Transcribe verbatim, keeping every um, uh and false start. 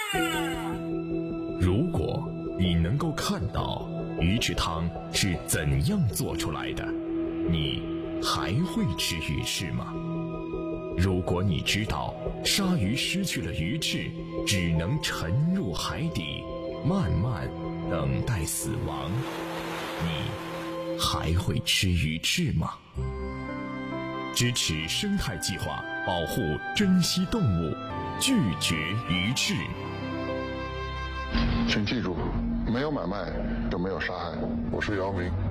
如果你能够看到鱼翅汤是怎样做出来的，你还会吃鱼翅吗？如果你知道鲨鱼失去了鱼翅，只能沉入海底，慢慢等待死亡，你还会吃鱼翅吗？支持生态计划，保护珍稀动物，拒绝鱼翅。 请记住，没有买卖就没有杀害。我是姚明。